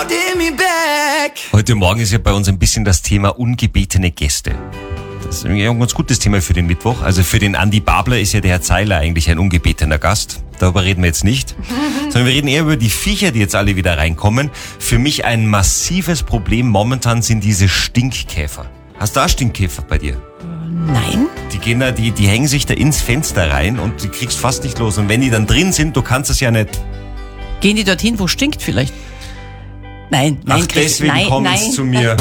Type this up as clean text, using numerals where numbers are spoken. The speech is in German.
Heute Morgen ist ja bei uns ein bisschen das Thema ungebetene Gäste. Das ist irgendwie ein ganz gutes Thema für den Mittwoch. Also für den Andi Babler ist ja der Herr Zeiler eigentlich ein ungebetener Gast. Darüber reden wir jetzt nicht. Sondern wir reden eher über die Viecher, die jetzt alle wieder reinkommen. Für mich ein massives Problem momentan sind diese Stinkkäfer. Hast du auch Stinkkäfer bei dir? Nein. Die gehen da, die hängen sich da ins Fenster rein und du kriegst fast nicht los. Und wenn die dann drin sind, du kannst es ja nicht. Gehen die dorthin, wo stinkt vielleicht? Nein, Ach, deswegen kommen sie zu mir.